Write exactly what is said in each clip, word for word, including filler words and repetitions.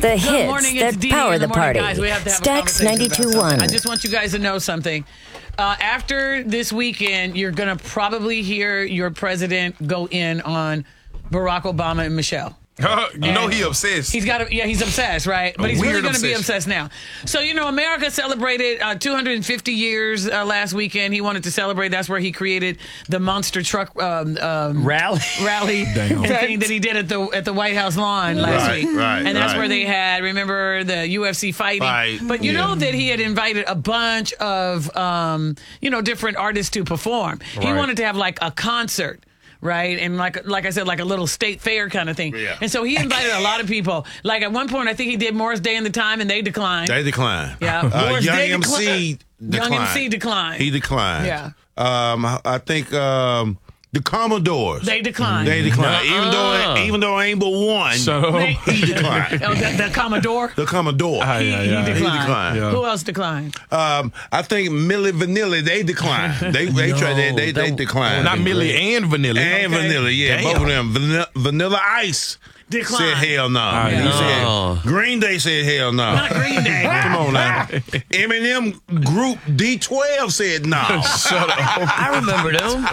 The Good hits morning, that it's Dee power in the, the morning, party. guys. We have to have Stax a conversation ninety-two about point one. something. I just want you guys to know something. Uh, after this weekend, you're going to probably hear your president go in on Barack Obama and Michelle. Uh, you know he obsessed. He's got, a, yeah, he's obsessed, right? But A he's really weird going to be obsession. obsessed now. So you know, America celebrated uh, two hundred fifty years uh, last weekend. He wanted to celebrate. That's where he created the monster truck um, um, Rally. rally thing that he did at the at the White House lawn last Right, week. right, and that's right. where they had, remember, the U F C fighting. Fight, But you yeah. know that he had invited a bunch of um, you know different artists to perform. He Right. wanted to have like a concert. Right. And like like I said, like a little state fair kind of thing. Yeah. And so he invited a lot of people. Like at one point, I think he did Morris Day and the Time, and they declined. They declined. Yeah. Uh, Morris Young Day M C declined. declined. Young M C declined. He declined. Yeah. Um, I think um, the Commodores. They declined. They declined. Even though even though ain't but one, So, They- he declined. Oh, the, the Commodore. The Commodore. Ah, He, yeah, he yeah. declined. He declined. Yeah. Who else declined? Um, I think Milli Vanilli, they declined. They they tried they they, they that- declined. not Millie and Vanilla. and Okay. Vanilla, yeah, Damn. both of them. Vanilla, Vanilla Ice Declined. said hell no. right, He no. said Green Day said hell no. Not Green Day. Come on now. Eminem Group D twelve said no. Shut up. I remember them.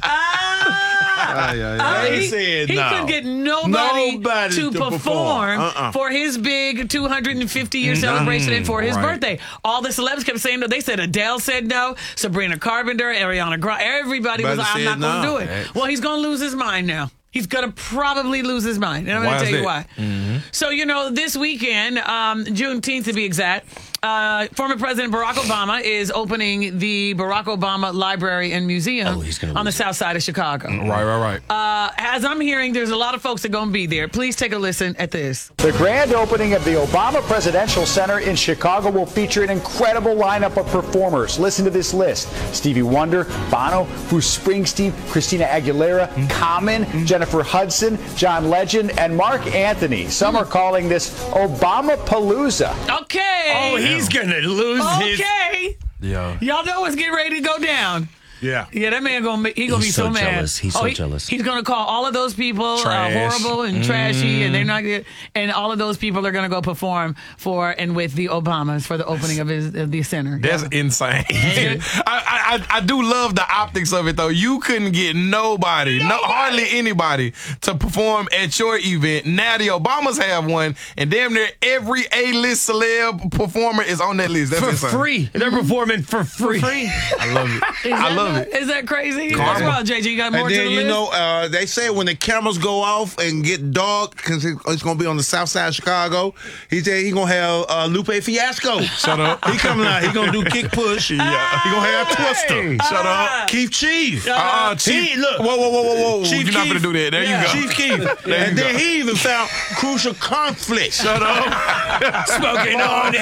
Ah! Uh, They he said he no. couldn't get nobody, Nobody to, to perform, perform. Uh-uh. for his big two hundred fifty year celebration and for his right. birthday. All the celebs kept saying no. They said Adele said no, Sabrina Carpenter, Ariana Grande. Everybody was Everybody like, I'm not said going to no. do it. Well, he's going to lose his mind now. He's going to probably lose his mind. And I'm going Why to is tell you that? why. So, you know, this weekend, um, Juneteenth to be exact, uh, former President Barack Obama is opening the Barack Obama Library and Museum Oh, he's gonna on the lose south side of Chicago. Right, right, right. Uh, as I'm hearing, there's a lot of folks that are going to be there. Please take a listen at this. The grand opening of the Obama Presidential Center in Chicago will feature an incredible lineup of performers. Listen to this list: Stevie Wonder, Bono, Bruce Springsteen, Christina Aguilera, Common, Jennifer Hudson, John Legend, and Mark Anthony. Some are calling this Obama Palooza. Okay. Oh, he's gonna lose his. okay. Yeah. Y'all know what's getting ready to go down. Yeah. Yeah, that man gonna make, he gonna He's be so, so mad. jealous. He's oh, so he- jealous. He's gonna call all of those people uh, Trash. horrible and trashy, and they're not. Good, and all of those people are gonna go perform for and with the Obamas for the opening of his of the center. That's Yeah. insane. I, I I I do love the optics of it though. You couldn't get nobody, no hardly anybody to perform at your event. Now the Obamas have one, and damn near every A-list celeb performer is on that list. That's For insane. free. They're performing for free. free. I love it. Is I that love not- it. Is that crazy? Karma. What's wrong, J J? You got more And to then the you list? know uh, they say when the cameras go off and get dark because it's gonna be on the south side of Chicago. He said he gonna have uh, Lupe Fiasco. Shut up. He coming out. He gonna do kick push. Yeah. He gonna have Twister. Shut up. Keith Chief. Uh, Chief. He- look. Whoa, whoa, whoa, whoa, whoa. Chief You're not Keef. gonna do that. There Yeah. you go. Chief Keef. There And you then go. he even found Crucial Conflict. Shut up. Smoking on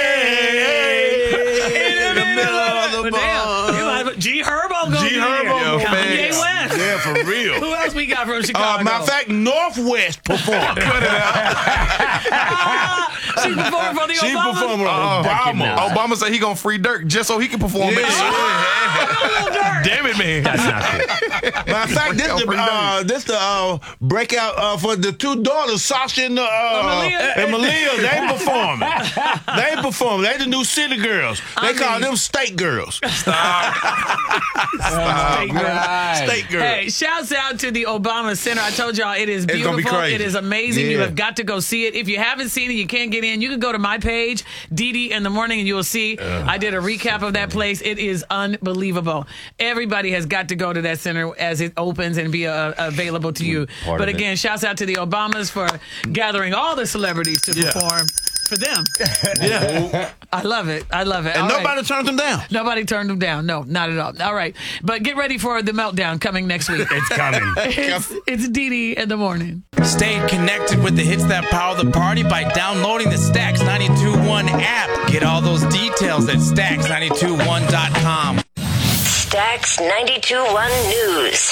Hey, In the middle of the But bar. damn, you might put G Herbo gonna G be here. Herbo. Yeah, Kanye facts. West. Yeah, for real. Who else we got from Chicago? Uh, matter of fact, Northwest performed. Cut it out. she performed for the She Obamas. performed with Uh, Obama. Obama said he gonna free Dirk just so he can perform Yeah. it. Damn it, man. That's not cool. Matter of fact, this the uh, this the uh, breakout uh, for the two daughters, Sasha and, uh, Malia. and Malia. They performing. They performing. They the new city girls. They I call mean- them state girls. State girl. State girls. Hey, shouts out to the Obama Center. I told y'all it is It's beautiful. gonna be crazy. It is amazing. You Yeah. have got to go see it. If you haven't seen it, you can't get in. You can go to my page, Dee Dee in the Morning, and you will see. I did a recap of that place. It is unbelievable. Everybody has got to go to that center as it opens and be uh, available to you. Part But of it. again, shouts out to the Obamas for gathering all the celebrities to Yeah. perform for them. Yeah. I love it. I love it. And All right. nobody turned them down. Nobody turned them down. No, not at all. All right. But get ready for the meltdown coming next week. It's coming. it's, it's Dee Dee in the Morning. Stay connected with the hits that power the party by downloading the Stax ninety-two point one app. Get all those details at stax ninety-two one dot com. Stax ninety-two point one News.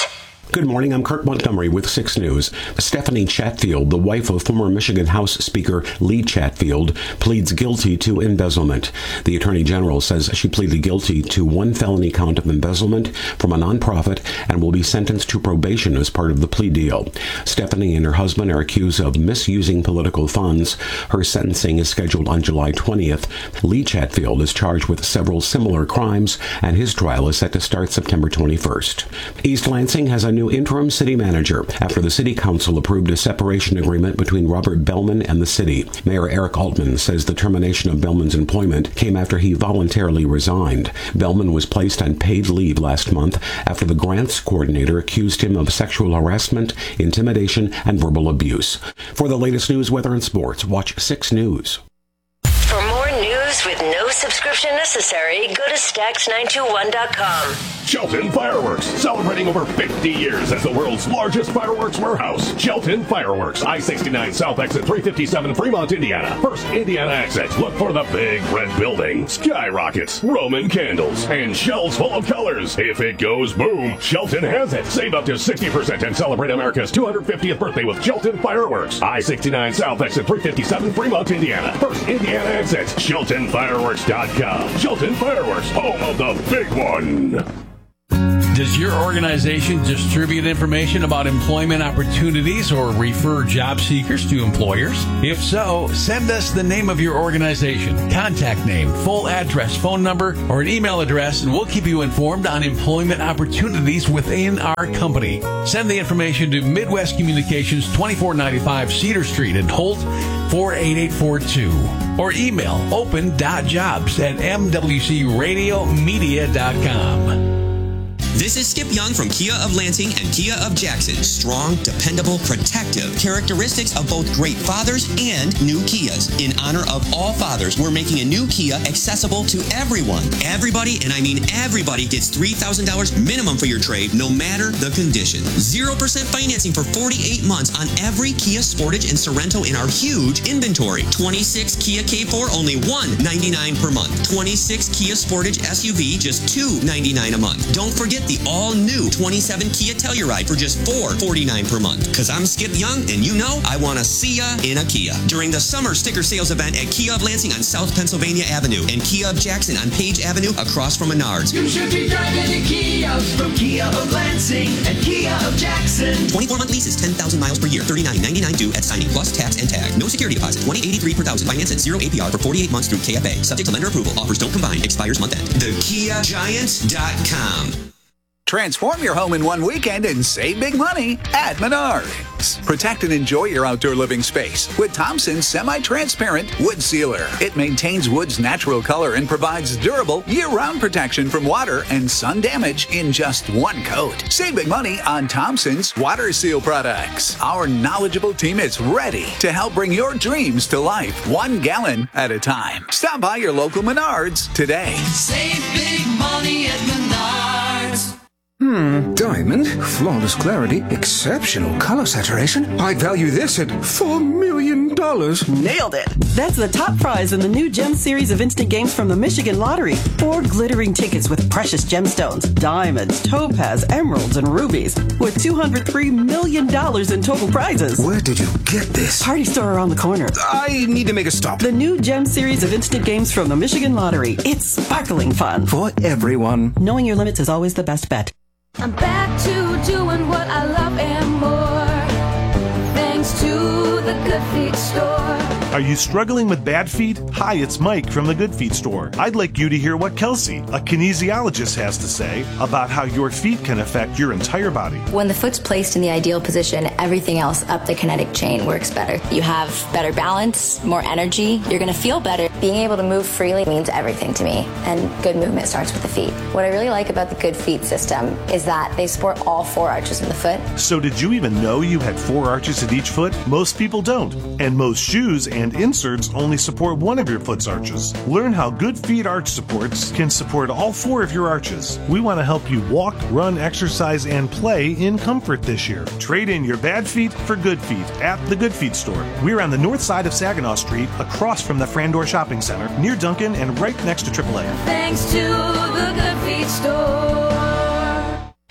Good morning, I'm Kirk Montgomery with six News. Stephanie Chatfield, the wife of former Michigan House Speaker Lee Chatfield, pleads guilty to embezzlement. The Attorney General says she pleaded guilty to one felony count of embezzlement from a nonprofit and will be sentenced to probation as part of the plea deal. Stephanie and her husband are accused of misusing political funds. Her sentencing is scheduled on July twentieth. Lee Chatfield is charged with several similar crimes, and his trial is set to start September twenty-first. East Lansing has a new interim city manager after the city council approved a separation agreement between Robert Bellman and the city. Mayor Eric Altman says the termination of Bellman's employment came after he voluntarily resigned. Bellman was placed on paid leave last month after the grants coordinator accused him of sexual harassment, intimidation, and verbal abuse. For the latest news, weather, and sports, watch six News. For more news with no subscription necessary, go to Stax nine two one dot com. Shelton Fireworks, celebrating over fifty years as the world's largest fireworks warehouse. Shelton Fireworks, I sixty-nine South Exit three fifty-seven, Fremont, Indiana. First Indiana exit. Look for the big red building, skyrockets, Roman candles, and shells full of colors. If it goes boom, Shelton has it. Save up to sixty percent and celebrate America's two hundred fiftieth birthday with Shelton Fireworks. I sixty-nine South Exit three fifty-seven, Fremont, Indiana. First Indiana exit. Shelton Fireworks dot com. Shelton Fireworks, home of the big one. Does your organization distribute information about employment opportunities or refer job seekers to employers? If so, send us the name of your organization, contact name, full address, phone number, or an email address, and we'll keep you informed on employment opportunities within our company. Send the information to Midwest Communications, twenty-four ninety-five Cedar Street in Holt, four eight eight four two. Or email open dot jobs at m w c radio media dot com. This is Skip Young from Kia of Lansing and Kia of Jackson. Strong, dependable, protective. Characteristics of both great fathers and new Kias. In honor of all fathers, we're making a new Kia accessible to everyone. Everybody, and I mean everybody, gets three thousand dollars minimum for your trade, no matter the condition. zero percent financing for forty-eight months on every Kia Sportage and Sorento in our huge inventory. twenty-six Kia K four, only one hundred ninety-nine dollars per month. twenty-six Kia Sportage S U V, just two hundred ninety-nine dollars a month. Don't forget the all-new twenty-seven Kia Telluride for just four hundred forty-nine dollars per month. Because I'm Skip Young, and you know I want to see ya in a Kia. During the summer sticker sales event at Kia of Lansing on South Pennsylvania Avenue and Kia of Jackson on Page Avenue across from Menards. You should be driving a Kia from Kia of Lansing and Kia of Jackson. twenty-four month leases, ten thousand miles per year, thirty-nine ninety-nine due at signing plus tax and tag. No security deposit, twenty eighty-three per thousand. Finance at zero A P R for forty-eight months through K F A. Subject to lender approval. Offers don't combine. Expires month end. the kia giant dot com. Transform your home in one weekend and save big money at Menards. Protect and enjoy your outdoor living space with Thompson's semi-transparent wood sealer. It maintains wood's natural color and provides durable year-round protection from water and sun damage in just one coat. Save big money on Thompson's water seal products. Our knowledgeable team is ready to help bring your dreams to life, one gallon at a time. Stop by your local Menards today. Save big money at Menards. Hmm, diamond, flawless clarity, exceptional color saturation. I'd value this at four million dollars. Nailed it. That's the top prize in the new Gem series of instant games from the Michigan Lottery. Four glittering tickets with precious gemstones, diamonds, topaz, emeralds, and rubies, with two hundred three million dollars in total prizes. Where did you get this? Party store around the corner. I need to make a stop. The new Gem series of instant games from the Michigan Lottery. It's sparkling fun. For everyone. Knowing your limits is always the best bet. I'm back to doing what I love and more, thanks to the Good Feet store. Are you struggling with bad feet? Hi, it's Mike from the Good Feet store. I'd like you to hear what Kelsey, a kinesiologist, has to say about how your feet can affect your entire body. When the foot's placed in the ideal position, everything else up the kinetic chain works better. You have better balance, more energy, you're going to feel better. Being able to move freely means everything to me, and good movement starts with the feet. What I really like about the Good Feet system is that they support all four arches in the foot. So did you even know you had four arches at each foot? Most people don't, and most shoes and inserts only support one of your foot's arches. Learn how Good Feet arch supports can support all four of your arches. We want to help you walk, run, exercise, and play in comfort this year. Trade in your bad feet for good feet at the Good Feet store. We're on the north side of Saginaw Street, across from the Frandor Shopping Center, near Duncan and right next to triple A. Thanks to the Good Feet store.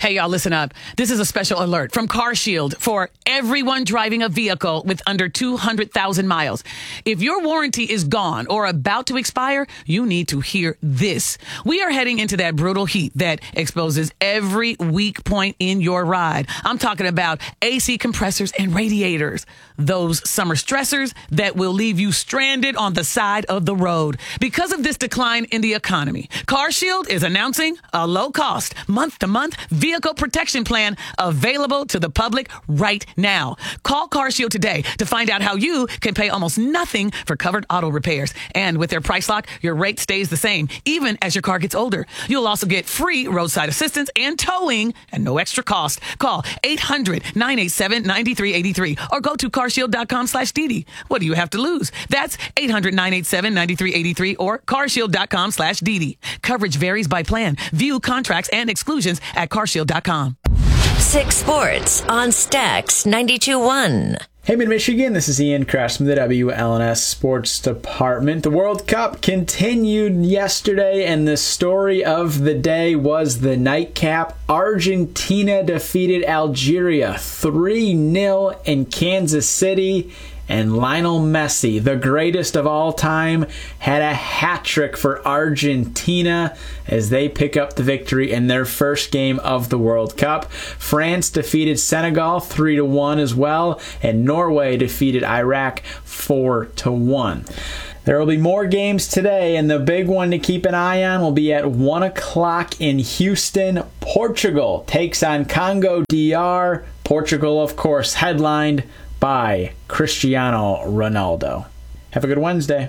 Hey, y'all, listen up. This is a special alert from CarShield for everyone driving a vehicle with under two hundred thousand miles. If your warranty is gone or about to expire, you need to hear this. We are heading into that brutal heat that exposes every weak point in your ride. I'm talking about A C compressors and radiators. Those summer stressors that will leave you stranded on the side of the road. Because of this decline in the economy, CarShield is announcing a low-cost, month-to-month vehicle protection plan available to the public right now. Call CarShield today to find out how you can pay almost nothing for covered auto repairs. And with their price lock, your rate stays the same, even as your car gets older. You'll also get free roadside assistance and towing and no extra cost. Call eight hundred, nine eight seven, nine three eight three or go to carshield.com slash Didi. What do you have to lose? That's eight hundred, nine eight seven, nine three eight three or carshield.com slash Didi. Coverage varies by plan. View contracts and exclusions at carshield dot com. Six Sports on Stax ninety-two point one. Hey, Mid-Michigan, this is Ian Crash from the W L N S Sports Department. The World Cup continued yesterday, and the story of the day was the nightcap. Argentina defeated Algeria three nil in Kansas City. And Lionel Messi, the greatest of all time, had a hat trick for Argentina as they pick up the victory in their first game of the World Cup. France defeated Senegal three to one as well, and Norway defeated Iraq four to one. There will be more games today, and the big one to keep an eye on will be at one o'clock in Houston. Portugal takes on Congo D R. Portugal, of course, headlined by Cristiano Ronaldo. Have a good Wednesday.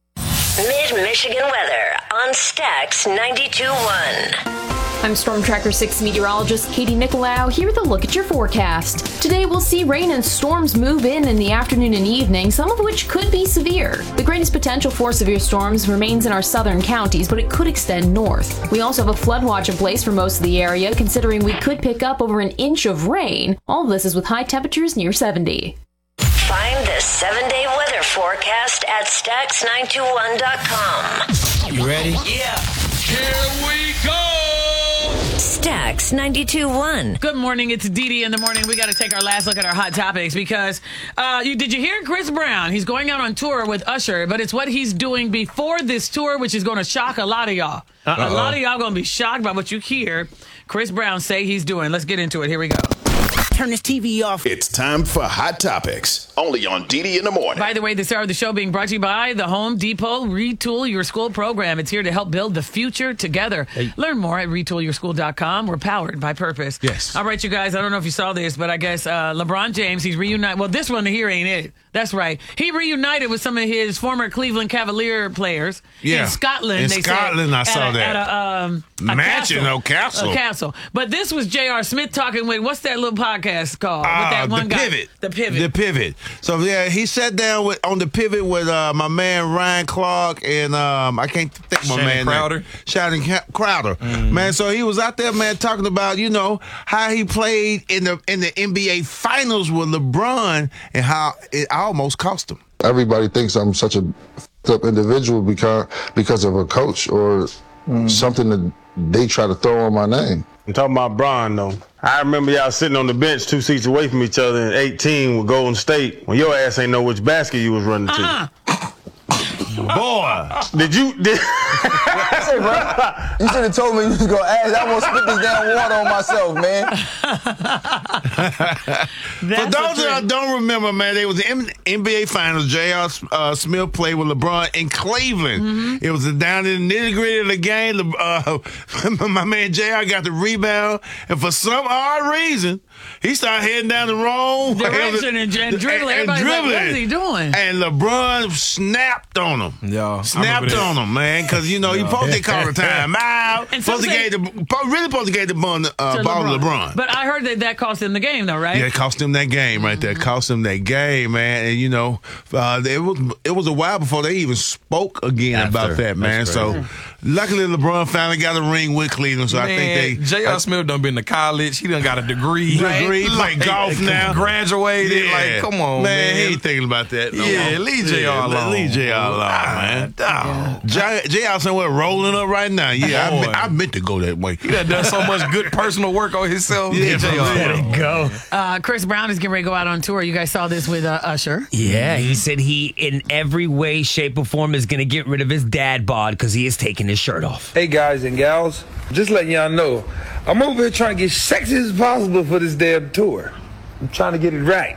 Mid-Michigan weather on Stax ninety-two point one. I'm Storm Tracker six meteorologist Katie Nicolau here with a look at your forecast. Today we'll see rain and storms move in in the afternoon and evening, some of which could be severe. The greatest potential for severe storms remains in our southern counties, but it could extend north. We also have a flood watch in place for most of the area, considering we could pick up over an inch of rain. All of this is with high temperatures near seventy. Find the seven-day weather forecast at stax nine two one dot com. You ready? Yeah. Here we go. Stax ninety-two point one. Good morning. It's Didi in the morning. We got to take our last look at our hot topics because uh, you, did you hear Chris Brown? He's going out on tour with Usher, but it's what he's doing before this tour, which is going to shock a lot of y'all. Uh-oh. A lot of y'all going to be shocked by what you hear Chris Brown say he's doing. Let's get into it. Here we go. Turn this T V off. It's time for Hot Topics, only on Didi in the morning. By the way, this hour of the show being brought to you by the Home Depot Retool Your School program. It's here to help build the future together. Hey. Learn more at retool your school dot com. We're powered by purpose. Yes. All right, you guys, I don't know if you saw this, but I guess uh, LeBron James, he's reunited. Well, this one here ain't it. That's right. He reunited with some of his former Cleveland Cavalier players yeah. in Scotland. In they Scotland, I saw at a, that. At a, um, a Mansion, castle. no castle. A castle. But this was J R. Smith talking with, what's that little podcast called? Uh, with that one the guy. Pivot. The Pivot. The Pivot. So, yeah, he sat down with on the Pivot with uh, my man Ryan Clark and um, I can't think of my Shannon man. Crowder. Shannon Crowder. Mm. Man, so he was out there, man, talking about, you know, how he played in the in the N B A Finals with LeBron and how it almost cost him. Everybody thinks I'm such a f***ed up individual because because of a coach or mm. something that they try to throw on my name. I'm talking about Bron, though. I remember y'all sitting on the bench two seats away from each other in eighteen with Golden State when your ass ain't know which basket you was running to. Uh-uh. Boy, did you? Did Hey, bro, you should have told me you was gonna ask. I won't spit this damn water on myself, man. For those that don't remember, man, they was the N B A Finals. J R. Uh, Smith played with LeBron in Cleveland. Mm-hmm. It was down in the nitty gritty of the game. Uh, my man J R got the rebound, and for some odd reason, he started heading down the wrong direction and, and dribbling. And, and Everybody's dribbling. like, what is he doing? And LeBron snapped on him. Yeah, snapped on him, man, because you know you supposed to call the time out. And supposed to say, gave the really supposed to give the ball, uh, to ball LeBron. to LeBron. But I heard that that cost him the game, though, right? Yeah, it cost him that game right there. It cost him that game, man. And you know, uh, it was it was a while before they even spoke again After. about that, man. So luckily, LeBron finally got a ring with Cleveland. So man, I think they J R. Smith done been to college. He done got a degree. Man, right. degree, play like, golf now. Graduated. Yeah. Like, come on, man. Man, he ain't thinking about that no Yeah, more. leave J R alone. Leave J R alone, man. Yeah. J- J R somewhere rolling up right now. Yeah, I meant, I meant to go that way. He done done so much good personal work on himself. Yeah, J R. let it go. Uh, Chris Brown is getting ready to go out on tour. You guys saw this with uh, Usher. Yeah, he said he, in every way, shape, or form, is going to get rid of his dad bod because he is taking his shirt off. Hey guys and gals, just letting y'all know, I'm over here trying to get sexy as possible for this damn tour. I'm trying to get it right.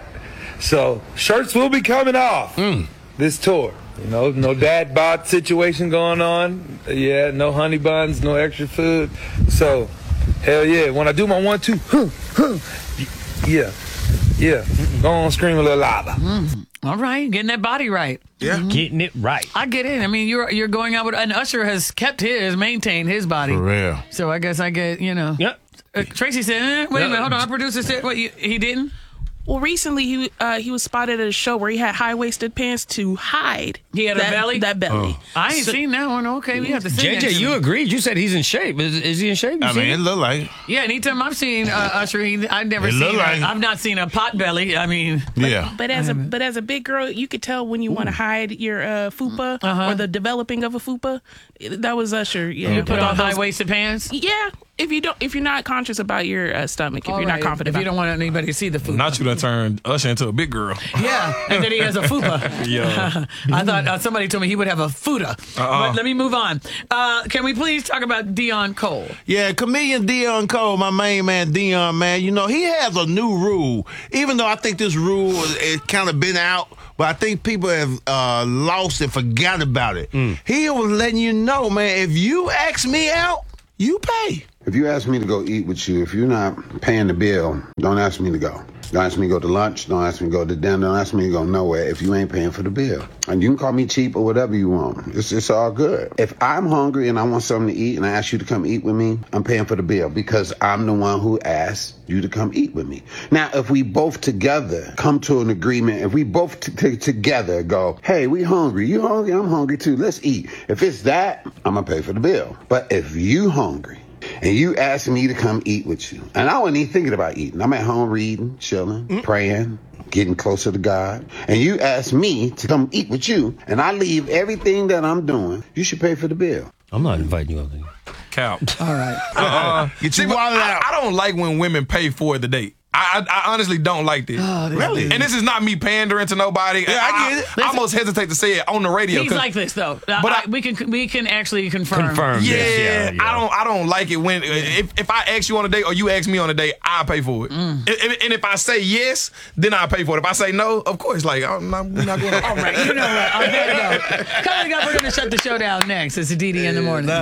So shirts will be coming off mm. this tour. You know, no dad bod situation going on. Yeah, no honey buns, no extra food. So, hell yeah, when I do my one, two, huh, huh, yeah, yeah, go on, scream a little louder. Mm. All right, getting that body right. Yeah, mm-hmm. Getting it right. I get it. I mean, you're you're going out with, and Usher has kept his, maintained his body. For real. So I guess I get, you know. Yep. Uh, Tracy said, eh, wait a minute, hold on. Our producer said, what, you, he didn't? Well, recently he uh, he was spotted at a show where he had high waisted pants to hide. He had that, a belly. That belly. Oh. I ain't so, seen that one. Okay, we have to see. J J, you agreed. You said he's in shape. Is, is he in shape? You I mean, it look like. Yeah, anytime I've seen uh, Usher, he, I've never it seen. Like, a, I've not seen a pot belly. I mean, but, yeah. But as a but as a big girl, you could tell when you want to hide your uh, fupa uh-huh. or the developing of a fupa. That was Usher. Yeah, you you put on high waisted pants. Yeah. If you don't, if you're not conscious about your uh, stomach, if All you're right. not confident, if you don't want anybody to see the fupa. Not you done turned Usher into a big girl. Yeah, and then he has a fupa. Yeah, I thought uh, somebody told me he would have a futa. Uh-uh. But let me move on. Uh, can we please talk about Deon Cole? Yeah, comedian Deon Cole, my main man Deon, man. You know, he has a new rule. Even though I think this rule has kind of been out, but I think people have uh, lost and forgot about it. Mm. He was letting you know, man, if you ask me out, you pay. If you ask me to go eat with you, if you're not paying the bill, don't ask me to go. Don't ask me to go to lunch. Don't ask me to go to dinner. Don't ask me to go nowhere if you ain't paying for the bill. And you can call me cheap or whatever you want. It's, it's all good. If I'm hungry and I want something to eat and I ask you to come eat with me, I'm paying for the bill because I'm the one who asked you to come eat with me. Now, if we both together come to an agreement, if we both t- t- together go, hey, we hungry. You hungry? I'm hungry too. Let's eat. If it's that, I'm going to pay for the bill. But if you hungry, and you asked me to come eat with you, and I wasn't even thinking about eating. I'm at home reading, chilling, mm. praying, getting closer to God. And you asked me to come eat with you, and I leave everything that I'm doing. You should pay for the bill. I'm not inviting you over there. Cap. All right. Uh, Get you wallet I, out. I don't like when women pay for the date. I, I, I honestly don't like this. Oh, this really? is- And this is not me pandering to nobody. Yeah, I get it. I, I almost hesitate to say it on the radio. He's like this though. But I, I- we can we can actually confirm. Confirm Yeah, this. Yeah, yeah. I don't. I don't like it when if, if I ask you on a date or you ask me on a date, I pay for it. Mm. And, and- and if I say yes, then I pay for it. If I say no, of course, like I'm not, we're not going. All right, you know what? On that note, coming up, we're going to shut the show down next. It's D D in the morning.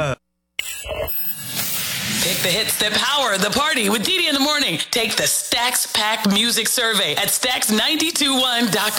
Pick the hits that power the party with D D in the morning. Take the Stacks Pack Music Survey at stacks nine two one dot com.